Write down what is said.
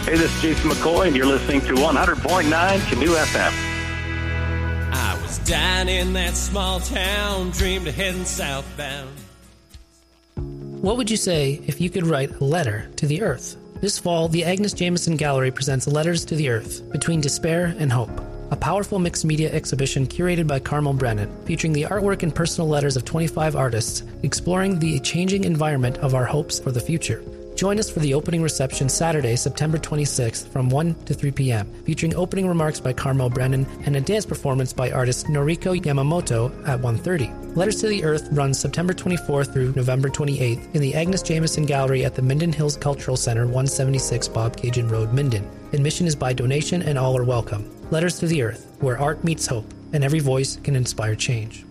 Hey, this is Jason McCoy, and you're listening to 100.9 Canoe FM. I was down in that small town, dreamed of heading southbound. What would you say if you could write a letter to the Earth? This fall, the Agnes Jameson Gallery presents Letters to the Earth, Between Despair and Hope, a powerful mixed media exhibition curated by Carmel Brennan, featuring the artwork and personal letters of 25 artists, exploring the changing environment of our hopes for the future. Join us for the opening reception Saturday, September 26th from 1 to 3 p.m., featuring opening remarks by Carmel Brennan and a dance performance by artist Noriko Yamamoto at 1:30. Letters to the Earth runs September 24th through November 28th in the Agnes Jameson Gallery at the Minden Hills Cultural Center, 176 Bob Cajun Road, Minden. Admission is by donation and all are welcome. Letters to the Earth, where art meets hope, and every voice can inspire change.